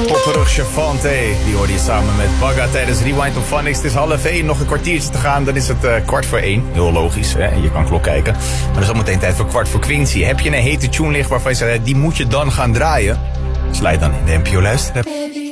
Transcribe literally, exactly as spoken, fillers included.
Popperig Chavante, die hoorde je samen met Bagga tijdens Rewind of Funix. Het is half één, nog een kwartiertje te gaan, dan is het uh, kwart voor één. Heel logisch, hè? Je kan klok kijken. Maar er is al meteen tijd voor kwart voor Quincy. Heb je een hete tune liggen waarvan je zegt, die moet je dan gaan draaien? Sluit dan in de N P O luisteren.